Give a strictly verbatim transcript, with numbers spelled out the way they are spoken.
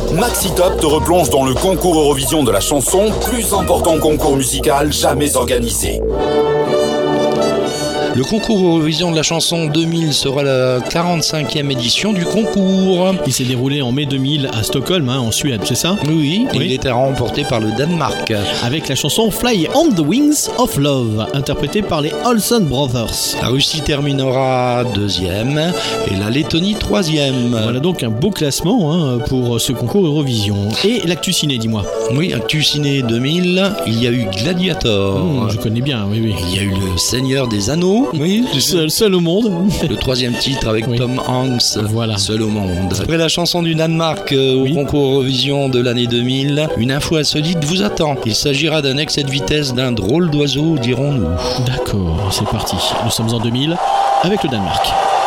Maxi Top te replonge dans le concours Eurovision de la chanson, plus important concours musical jamais organisé. Le concours Eurovision de la chanson deux mille sera la quarante-cinquième édition du concours. Il s'est déroulé en mai deux mille à Stockholm, hein, en Suède, c'est ça ? Oui, oui. Il était remporté par le Danemark. Avec la chanson Fly on the Wings of Love, interprétée par les Olsen Brothers. La Russie terminera deuxième et la Lettonie troisième. Voilà donc un beau classement hein, pour ce concours Eurovision. Et l'actu ciné, dis-moi. Oui, actu ciné deux mille, il y a eu Gladiator. Mmh, je connais bien, oui, oui. Il y a eu Le Seigneur des Anneaux. Oui, seul, seul au monde. Le troisième titre avec oui. Tom Hanks, voilà. Seul au monde. Après la chanson du Danemark euh, au oui. concours Eurovision de l'année deux mille, une info insolite vous attend. Il s'agira d'un excès de vitesse d'un drôle d'oiseau, dirons-nous. D'accord, c'est parti. Nous sommes en deux mille avec le Danemark.